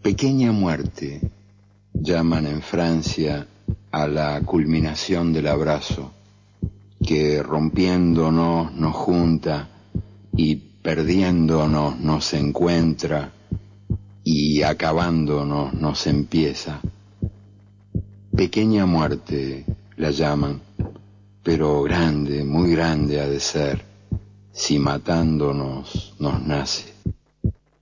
Pequeña muerte, llaman en Francia a la culminación del abrazo, que rompiéndonos nos junta y perdiéndonos nos encuentra y acabándonos nos empieza. Pequeña muerte la llaman, pero grande, muy grande ha de ser, si matándonos nos nace.